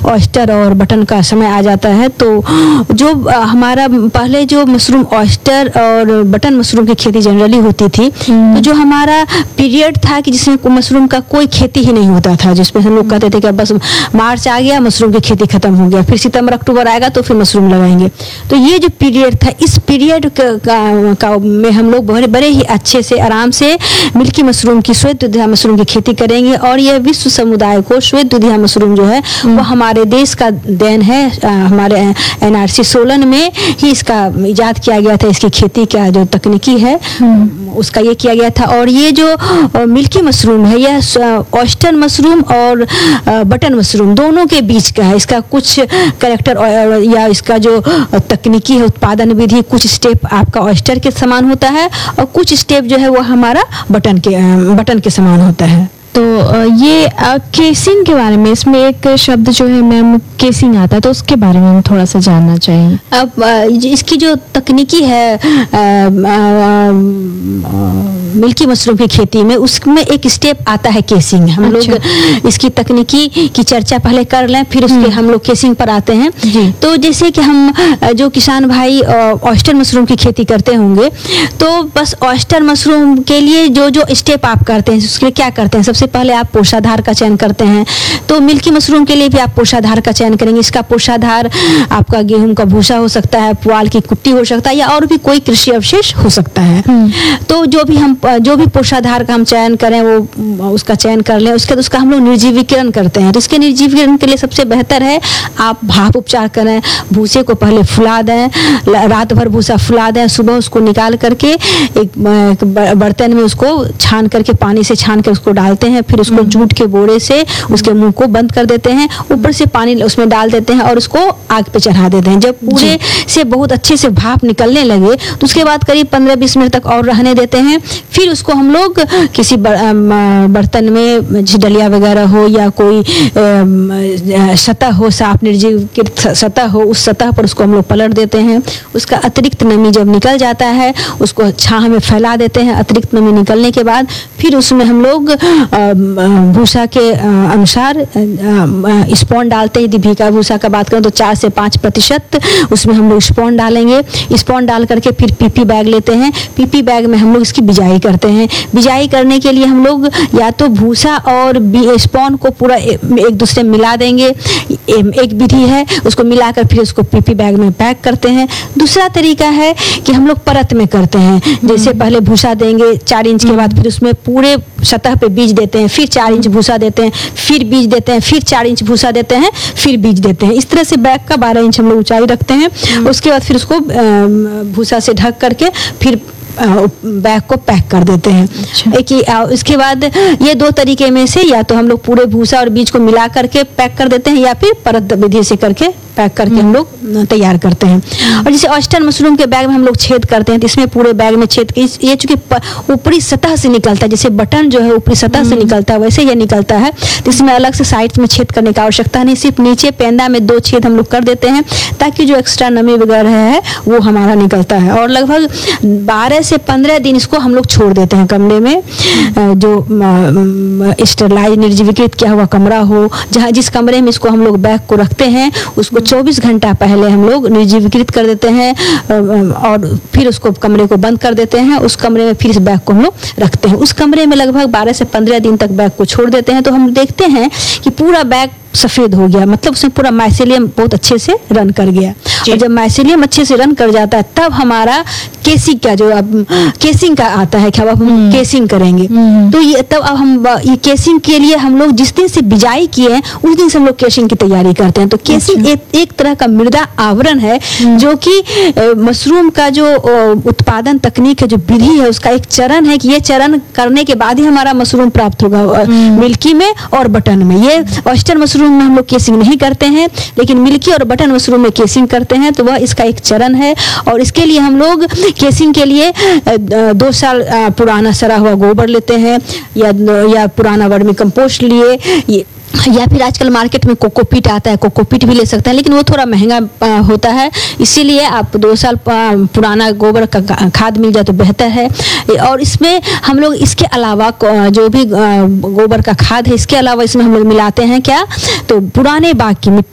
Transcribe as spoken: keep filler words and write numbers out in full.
Oyster और button का समय आ जाता है, तो जो हमारा पहले जो मशरूम ऑयस्टर और बटन मशरूम की खेती जनरली होती थी, तो जो हमारा पीरियड था कि जिसमें मशरूम का कोई खेती ही नहीं होता था, जिसमें हम लोग कहते थे कि बस मार्च आ गया मशरूम की खेती खत्म हो गया, फिर सितंबर अक्टूबर आएगा तो फिर मशरूम लगाएंगे। तो ये जो पीरियड था, इस पीरियड का, का, का में हम लोग बड़े बड़े ही अच्छे से आराम से मिल्की मशरूम की श्वेत दुधिया मशरूम की खेती करेंगे। और यह विश्व समुदाय को श्वेत दुधिया मशरूम जो है वो हमारे देश का देन है। आ, हमारे एन आर सी सोलन में ही इसका इजाद किया गया था। इसकी खेती का जो तकनीकी है उसका ये किया गया था। और ये जो मिल्की मशरूम है, यह ऑयस्टर मशरूम और बटन मशरूम दोनों के बीच का है। इसका कुछ कैरेक्टर या इसका जो तकनीकी है, उत्पादन विधि, कुछ स्टेप आपका ऑयस्टर के समान होता है और कुछ स्टेप जो है वो हमारा बटन के बटन के समान होता है। तो ये केसिंग के बारे में, इसमें एक शब्द जो है मैम केसिंग आता है, तो उसके बारे में हम थोड़ा सा जानना चाहेंगे। अब इसकी जो तकनीकी है आ, आ, आ, मिल्की मशरूम की खेती में, उसमें एक स्टेप आता है केसिंग। हम अच्छा। लोग इसकी तकनीकी की चर्चा पहले कर लें, फिर उसके हम लोग केसिंग पर आते हैं। तो जैसे कि हम जो किसान भाई ऑयस्टर मशरूम की खेती करते होंगे, तो बस ऑयस्टर मशरूम के लिए जो जो स्टेप आप करते हैं उसके लिए क्या करते हैं, सबसे पहले आप पोषाधार का चयन करते हैं। तो मिल्की मशरूम के लिए भी आप पोषाधार का चयन करेंगे। इसका पोषाधार आपका गेहूं का भूसा हो सकता है, पुआल की कुट्टी हो सकता है, या और भी कोई कृषि अवशेष हो सकता है। तो जो भी हम जो भी पोषाधार का हम चयन करें वो उसका चयन कर लें। उसके बाद उसका हम लोग निर्जीवीकरण करते हैं। तो इसके निर्जीवीकरण के लिए सबसे बेहतर है आप भाप उपचार करें। भूसे को पहले फुला दें, रात भर भूसा फुला दें, सुबह उसको निकाल करके एक बर्तन में उसको छान करके, पानी से छान कर उसको डालते हैं। फिर उसको जूट के बोरे से उसके मुंह को बंद कर देते हैं, ऊपर से पानी उसमें डाल देते हैं और उसको आग पे चढ़ा देते हैं। जब पूरे से बहुत अच्छे से भाप निकलने लगे तो उसके बाद करीब पंद्रह बीस मिनट तक और रहने देते हैं। फिर उसको हम लोग किसी बर्तन में, डलिया वगैरह हो या कोई सतह हो, साफ निर्जीवित सतह हो, उस सतह पर उसको हम लोग पलट देते हैं। उसका अतिरिक्त नमी जब निकल जाता है उसको छाह में फैला देते हैं। अतिरिक्त नमी निकलने के बाद फिर उसमें हम लोग भूसा के अनुसार स्पॉन डालते हैं। यदि भीगा भूसा का बात करें तो चार से पाँच प्रतिशत उसमें हम लोग स्पॉन डालेंगे। स्पॉन डाल करके फिर पीपी बैग लेते हैं। पीपी बैग में हम लोग इसकी बिजाई करते हैं। बिजाई करने के लिए हम लोग या तो भूसा और स्पॉन को पूरा एक दूसरे में मिला देंगे, एक विधि है। उसको मिलाकर फिर उसको पीपी बैग में पैक करते हैं। दूसरा तरीका है कि हम लोग परत में करते हैं। जैसे पहले भूसा देंगे चार इंच के बाद फिर उसमें पूरे सतह पे बीज देते हैं, फिर चार इंच भूसा देते हैं, फिर बीज देते हैं, फिर चार इंच भूसा देते हैं, फिर बीज देते हैं। इस तरह से बैग का बारह इंच हम लोग ऊंचाई रखते हैं। उसके बाद फिर उसको भूसा से ढक करके फिर बैग को पैक कर देते हैं। अच्छा। एक इसके बाद ये दो तरीके में से या तो हम लोग पूरे भूसा और बीज को मिला करके पैक कर देते हैं या फिर परत विधि से करके पैक करके हम लोग तैयार करते हैं। और जैसे ऑयस्टर मशरूम के बैग में हम लोग छेद करते हैं तो इसमें पूरे बैग में छेद ये चूंकि ऊपरी सतह से निकलता है, जैसे बटन जो है ऊपरी सतह से निकलता है वैसे ये निकलता है, तो इसमें अलग से साइड में छेद करने का आवश्यकता नहीं। सिर्फ नीचे पेंदा में दो छेद हम लोग कर देते हैं ताकि जो एक्स्ट्रा नमी वगैरह है वो हमारा निकलता है। और लगभग बारह से पंद्रह दिन इसको हम लोग छोड़ देते हैं कमरे में, जो स्टेरलाइज निर्जीवीकृत किया हुआ कमरा हो, जहाँ जिस कमरे में इसको हम लोग बैग को रखते हैं उसको चौबीस घंटा पहले हम लोग निर्जीवीकृत कर देते हैं और फिर उसको कमरे को बंद कर देते हैं। उस कमरे में फिर इस बैग को हम लोग रखते हैं। उस कमरे में लगभग बारह से पंद्रह दिन तक बैग को छोड़ देते हैं। तो हम देखते हैं कि पूरा बैग सफेद हो गया, मतलब उसमें पूरा माइसेलियम बहुत अच्छे से रन कर गया। और जब माइसेलियम अच्छे से रन कर जाता है तब हमारा केसिंग का जो अब केसिंग का आता है कि अब हम केसिंग करेंगे। तो ये तब अब हम ये केसिंग के लिए हम लोग जिस दिन से बिजाई किए हैं उस दिन से हम लोग केसिंग की तैयारी करते हैं। तो केसिंग एक, एक तरह का मृदा आवरण है जो कि मशरूम का जो उत्पादन तकनीक है, जो विधि है, उसका एक चरण है कि ये चरण करने के बाद ही हमारा मशरूम प्राप्त होगा मिल्की में और बटन में। ये ऑयस्टर मशरूम में हम लोग केसिंग नहीं करते हैं, लेकिन मिल्की और बटन मशरूम में केसिंग करते हैं। तो वह इसका एक चरण है। और इसके लिए हम लोग केसिंग के लिए दो साल पुराना सड़ा हुआ गोबर लेते हैं या या पुराना वर्मी कंपोस्ट लिए, या फिर आजकल मार्केट में कोकोपीट आता है, कोकोपीट भी ले सकते हैं, लेकिन वो थोड़ा महंगा होता है। इसीलिए आप दो साल पुराना गोबर का खाद मिल जाए तो बेहतर है। और इसमें हम लोग इसके अलावा जो भी गोबर का खाद है इसके अलावा इसमें हम लोग मिलाते हैं क्या, तो पुराने बाग की